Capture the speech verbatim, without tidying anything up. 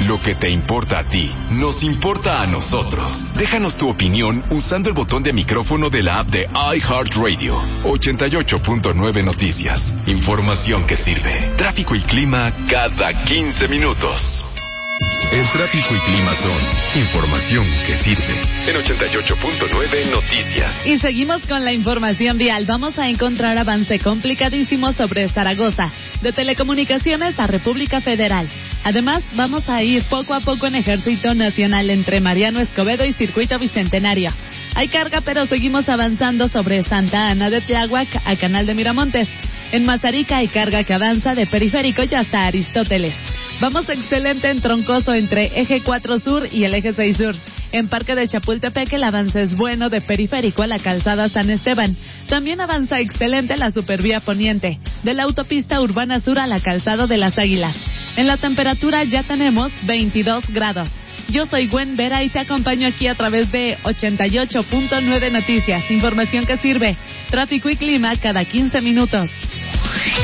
Lo que te importa a ti, nos importa a nosotros. Déjanos tu opinión usando el botón de micrófono de la app de iHeartRadio. ochenta y ocho punto nueve Noticias. Información que sirve. Tráfico y clima cada quince minutos. El tráfico y clima son información que sirve. En ochenta y ocho punto nueve Noticias. Y seguimos con la información vial. Vamos a encontrar avance complicadísimo sobre Zaragoza, de Telecomunicaciones a República Federal. Además, vamos a ir poco a poco en Ejército Nacional entre Mariano Escobedo y Circuito Bicentenario. Hay carga, pero seguimos avanzando sobre Santa Ana de Tláhuac a Canal de Miramontes. En Mazarica hay carga que avanza de Periférico y hasta Aristóteles. Vamos excelente en Troncoso entre Eje cuatro Sur y el Eje seis Sur. En Parque de Chapultepec el avance es bueno de Periférico a la Calzada San Esteban. También avanza excelente la Supervía Poniente, de la Autopista Urbana Sur a la Calzada de las Águilas. En la temperatura ya tenemos veintidós grados. Yo soy Gwen Vera y te acompaño aquí a través de ochenta y ocho punto nueve Noticias. Información que sirve. Tráfico y clima cada quince minutos.